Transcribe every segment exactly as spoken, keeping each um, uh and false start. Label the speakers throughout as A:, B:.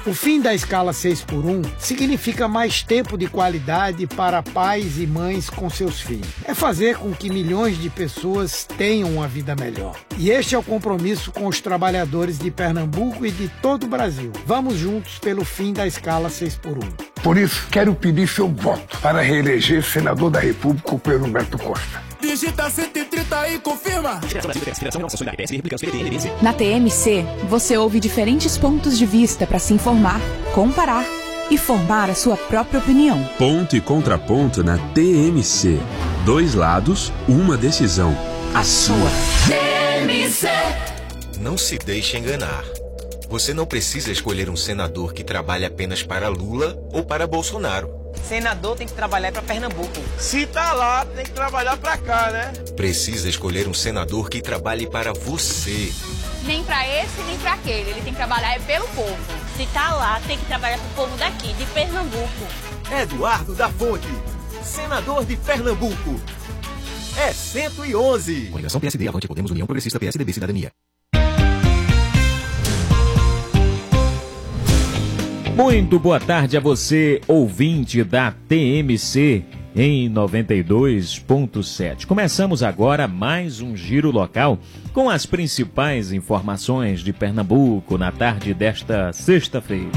A: O fim da escala seis por um significa mais tempo de qualidade para pais e mães com seus filhos. É fazer com que milhões de pessoas tenham uma vida melhor. E este é o compromisso com os trabalhadores de Pernambuco e de todo o Brasil. Vamos juntos pelo fim da escala seis por um.
B: Por isso, quero pedir seu voto para reeleger senador da República o Pedro Humberto Costa.
C: Digita cento e trinta e confirma.
D: Na T M C, você ouve diferentes pontos de vista para se informar, comparar e formar a sua própria opinião.
E: Ponto e contraponto na T M C. Dois lados, uma decisão. A sua.
F: T M C.
G: Não se deixe enganar. Você não precisa escolher um senador que trabalhe apenas para Lula ou para Bolsonaro.
H: Senador tem que trabalhar para Pernambuco.
C: Se tá lá, tem que trabalhar pra cá, né?
G: Precisa escolher um senador que trabalhe para você.
I: Nem para esse, nem para aquele. Ele tem que trabalhar pelo povo.
J: Se tá lá, tem que trabalhar pro povo daqui, de Pernambuco.
K: Eduardo da Fonte, senador de Pernambuco. É cento e onze.
L: Coligação P S D, Avante, Podemos, União Progressista, P S D B, Cidadania.
M: Muito boa tarde a você, ouvinte da T M C em noventa e dois ponto sete. Começamos agora mais um giro local com as principais informações de Pernambuco na tarde desta sexta-feira.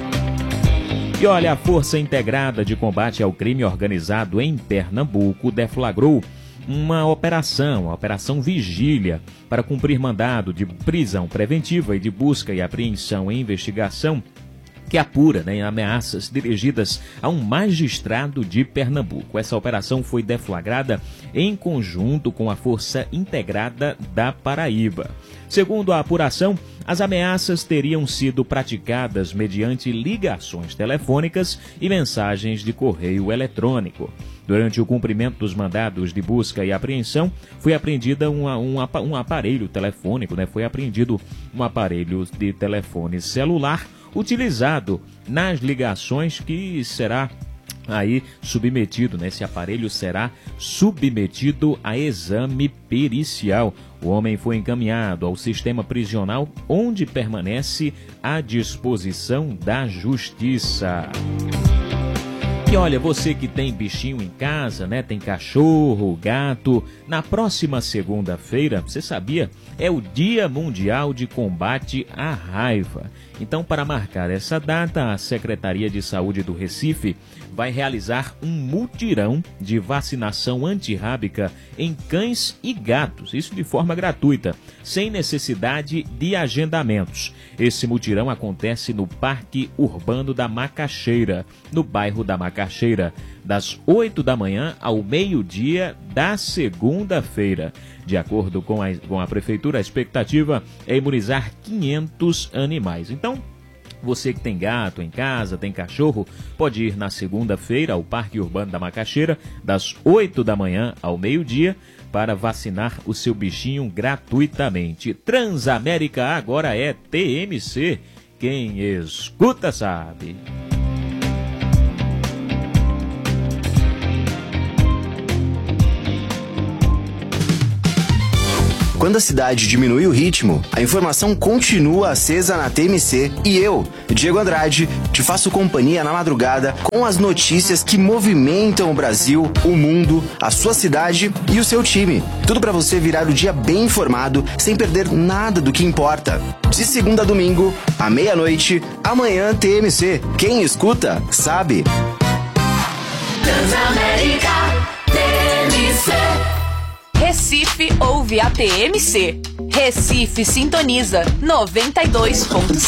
M: E olha, a Força Integrada de Combate ao Crime Organizado em Pernambuco deflagrou uma operação, a Operação Vigília, para cumprir mandado de prisão preventiva e de busca e apreensão e investigação que apura, né, ameaças dirigidas a um magistrado de Pernambuco. Essa operação foi deflagrada em conjunto com a Força Integrada da Paraíba. Segundo a apuração, as ameaças teriam sido praticadas mediante ligações telefônicas e mensagens de correio eletrônico. Durante o cumprimento dos mandados de busca e apreensão, foi apreendida uma, um, um aparelho telefônico, né? Foi apreendido um aparelho de telefone celular utilizado nas ligações que será aí submetido, né? Esse aparelho será submetido a exame pericial. O homem foi encaminhado ao sistema prisional, onde permanece à disposição da justiça. E olha, você que tem bichinho em casa, né? Tem cachorro, gato. Na próxima segunda-feira, você sabia? É o Dia Mundial de Combate à Raiva. Então, para marcar essa data, a Secretaria de Saúde do Recife vai realizar um mutirão de vacinação antirrábica em cães e gatos, isso de forma gratuita, sem necessidade de agendamentos. Esse mutirão acontece no Parque Urbano da Macaxeira, no bairro da Macaxeira, das oito da manhã ao meio-dia da segunda-feira. De acordo com a, com a Prefeitura, a expectativa é imunizar quinhentos animais. Então, você que tem gato em casa, tem cachorro, pode ir na segunda-feira ao Parque Urbano da Macaxeira, das oito da manhã ao meio-dia, para vacinar o seu bichinho gratuitamente. Transamérica agora é T M C. Quem escuta sabe.
N: Quando a cidade diminui o ritmo, a informação continua acesa na T M C e eu, Diego Andrade, te faço companhia na madrugada com as notícias que movimentam o Brasil, o mundo, a sua cidade e o seu time. Tudo para você virar o dia bem informado, sem perder nada do que importa. De segunda a domingo, à meia-noite, amanhã T M C. Quem escuta, sabe.
F: Transamérica T M C.
D: Recife ouve a T M C. Recife sintoniza noventa e dois ponto cinco.